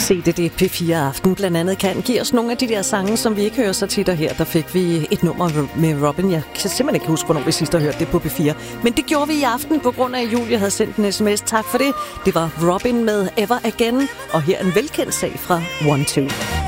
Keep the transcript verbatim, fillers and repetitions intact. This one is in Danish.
Se det, det P fire Aften blandt andet kan give os nogle af de der sange, som vi ikke hører så tit, og her der fik vi et nummer med Robin. Jeg kan simpelthen ikke huske, hvornår vi sidst har hørt det på P fire. Men det gjorde vi i aften på grund af, at Julie havde sendt en sms. Tak for det. Det var Robin med Ever Again, og her en velkendt sag fra one two.